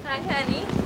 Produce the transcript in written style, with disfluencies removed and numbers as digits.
ได้แค่นี้